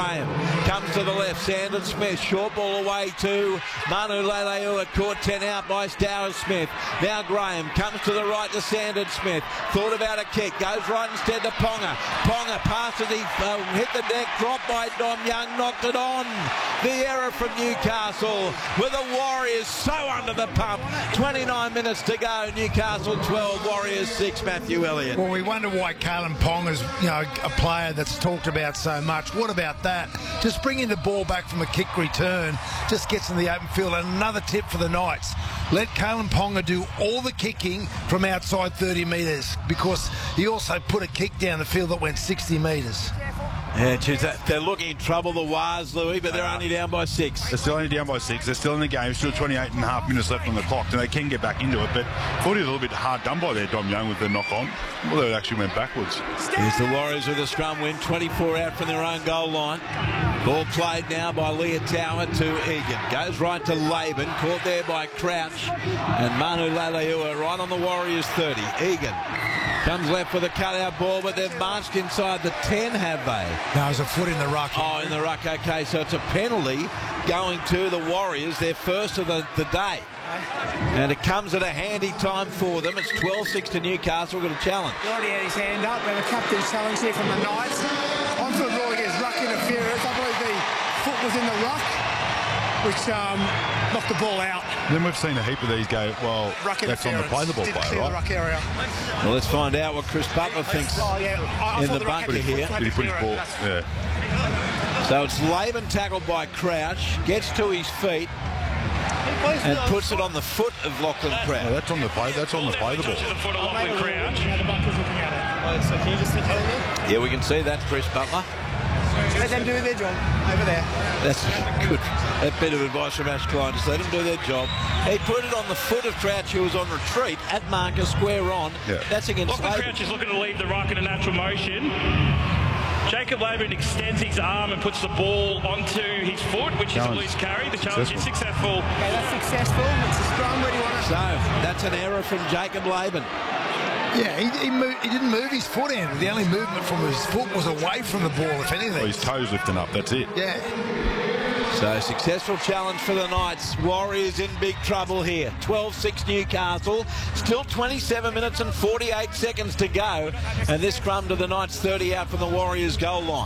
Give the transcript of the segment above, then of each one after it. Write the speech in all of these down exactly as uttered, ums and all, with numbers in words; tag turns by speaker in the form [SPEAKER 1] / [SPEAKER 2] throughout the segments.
[SPEAKER 1] Graham comes to the left. Sandon Smith, short ball away to Manu Leilua, caught ten out by Stowers Smith. Now Graham comes to the right to Sandon Smith. Thought about a kick, goes right instead to Ponga. Ponga passes, he uh, hit the deck, dropped by Dom Young, knocked it on. The error from Newcastle with the Warriors so under the pump. twenty-nine minutes to go. Newcastle twelve, Warriors six. Matthew Elliott.
[SPEAKER 2] Well, we wonder why Kalyn Ponga's, you know, a player that's talked about so much. What about that? Just bringing the ball back from a kick return just gets in the open field. And another tip for the Knights: let Kalyn Ponga do all the kicking from outside thirty metres, because he also put a kick down the field that went sixty metres.
[SPEAKER 1] Yeah, geez, they're looking in trouble, the Wars, Louis, but they're only down by six.
[SPEAKER 3] They're still only down by six. They're still in the game. Still twenty-eight and a half minutes left on the clock, and they can get back into it. But I thought he was a little bit hard done by there, Dom Young, with the knock on. Well, they actually went backwards.
[SPEAKER 1] Here's the Warriors with a scrum win, twenty-four out from their own goal line. Ball played now by Leah Tower to Egan. Goes right to Laban, caught there by Crouch. And Manu Leilua right on the Warriors thirty. Egan comes left with a cutout ball, but they've marched inside the ten, have they?
[SPEAKER 2] No, there's a foot in the ruck.
[SPEAKER 1] Oh, in the ruck, okay. So it's a penalty going to the Warriors, their first of the, the day. And it comes at a handy time for them. It's twelve six to Newcastle. We've got a challenge.
[SPEAKER 4] He already had his hand up, and a captain's challenge here from the Knights. On for Roy gets ruck interference. I believe the foot was in the ruck, which um, knocked the ball out.
[SPEAKER 3] Then we've seen a heap of these go, well,
[SPEAKER 4] ruck
[SPEAKER 3] that's on the play the ball
[SPEAKER 4] Didn't
[SPEAKER 3] player,
[SPEAKER 4] clear
[SPEAKER 3] right?
[SPEAKER 4] the ruck area.
[SPEAKER 1] Well, let's find out what Chris Butler thinks
[SPEAKER 4] Oh, yeah. I, I
[SPEAKER 1] in
[SPEAKER 4] thought
[SPEAKER 1] the
[SPEAKER 4] ruck
[SPEAKER 1] bunker
[SPEAKER 4] had to-
[SPEAKER 1] here.
[SPEAKER 4] had
[SPEAKER 3] Did he
[SPEAKER 4] to
[SPEAKER 3] put his
[SPEAKER 4] clear
[SPEAKER 3] ball?
[SPEAKER 4] it.
[SPEAKER 3] Yeah.
[SPEAKER 1] So it's Laban tackled by Crouch, gets to his feet, and puts it on the foot of Lachlan
[SPEAKER 3] Yeah,
[SPEAKER 1] Crouch.
[SPEAKER 3] that's on the play. That's on the play the ball.
[SPEAKER 4] Now the bunker's looking at it. So can you just tell me?
[SPEAKER 1] Yeah, we can see that, Chris Butler.
[SPEAKER 4] Let them do their job over there.
[SPEAKER 1] That's good. That bit of advice from Ash Klein. Just let them do their job. He put it on the foot of Crouch, who was on retreat at marker square on.
[SPEAKER 3] Yeah.
[SPEAKER 1] That's against
[SPEAKER 5] Lachlan
[SPEAKER 1] Laban.
[SPEAKER 5] Crouch is looking to leave the ruck in a natural motion. Jacob Laban extends his arm and puts the ball onto his foot, which is a loose carry. The challenge is successful.
[SPEAKER 4] Okay, that's successful. It's a scrum. Where do you want it?
[SPEAKER 1] So that's an error from Jacob Laban.
[SPEAKER 2] Yeah, he, he, moved, he didn't move his foot in. The only movement from his foot was away from the ball, if anything.
[SPEAKER 3] Well, his toes lifting up. That's it.
[SPEAKER 2] Yeah.
[SPEAKER 1] So successful challenge for the Knights. Warriors in big trouble here. twelve six Newcastle. Still twenty-seven minutes and forty-eight seconds to go. And this scrum to the Knights thirty out from the Warriors goal line.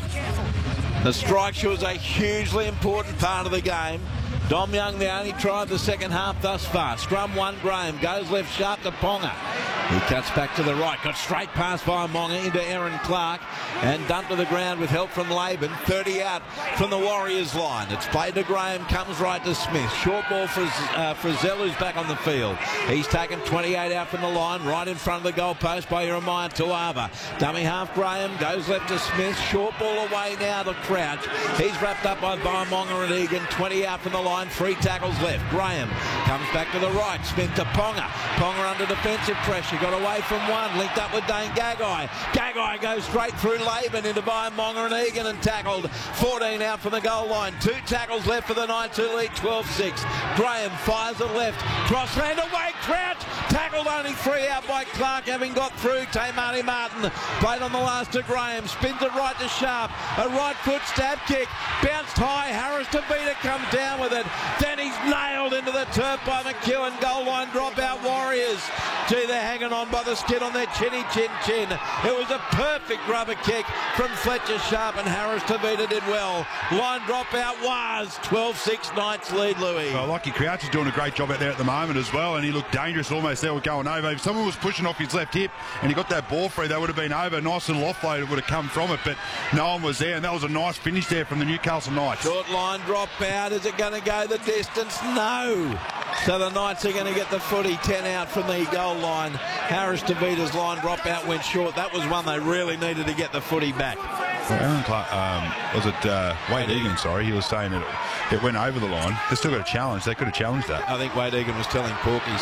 [SPEAKER 1] The strike was a hugely important part of the game. Dom Young, the only try of the second half thus far. Scrum one, Graham goes left sharp to Ponga. He cuts back to the right, got straight past by Monga into Aaron Clark and dumped to the ground with help from Laban. thirty out from the Warriors line. It's played to Graham, comes right to Smith. Short ball for uh, Frizzell, who's back on the field. He's taken twenty-eight out from the line, right in front of the goalpost by Jeremiah Tuava. Dummy half Graham, goes left to Smith. Short ball away now to Crouch. He's wrapped up by Monga and Egan. twenty out from the line, three tackles left. Graham comes back to the right. Smith to Ponga. Ponga under defensive pressure. Got away from one, linked up with Dane Gagai. Gagai goes straight through Laban into Monga and Egan and tackled. fourteen out from the goal line. Two tackles left for the Knights, who lead twelve six. Graham fires it left. Cross ran away. Crouch tackled, only three out by Clark, having got through. Tamani Martin played on the last to Graham. Spins it right to Sharp. A right foot stab kick. Bounced high. Harris DeVita comes down with it. Then he's nailed into the turf by McEwen. Goal line dropout Warriors. Gee, they're hanging on by the skin on their chinny chin chin. It was a perfect rubber kick from Fletcher Sharp, and Harris DeVita did well. Line dropout was twelve six Knights lead, Louis.
[SPEAKER 3] Well, Lockie Crouch is doing a great job out there at the moment as well, and he looked dangerous almost there with going over. If someone was pushing off his left hip and he got that ball free, they would have been over. Nice little offload would have come from it, but no one was there, and that was a nice finish there from the Newcastle Knights.
[SPEAKER 1] Short line drop out. Is it going to go the distance? No. So the Knights are going to get the footy. ten out from the goal line. Harris DeVita's line drop out went short. That was one they really needed to get the footy back.
[SPEAKER 3] Well, Aaron Clark, um, was it uh, Wade Egan, sorry, he was saying it, it went over the line. They still got a challenge. They could have challenged that.
[SPEAKER 1] I think Wade Egan was telling Porkies.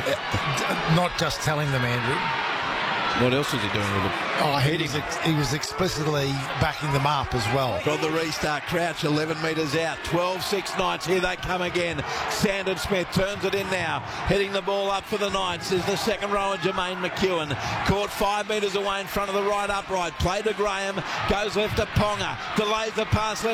[SPEAKER 2] Not just telling them, Andrew.
[SPEAKER 1] What else was he doing with it?
[SPEAKER 2] Oh, he was, ex- he was explicitly backing them up as well.
[SPEAKER 1] From the restart, Crouch eleven metres out. twelve six Knights. Here they come again. Sandon Smith turns it in now. Hitting the ball up for the Knights is the second rower, Jermaine McEwen. Caught five metres away in front of the right upright. Play to Graham. Goes left to Ponga. Delays the pass left.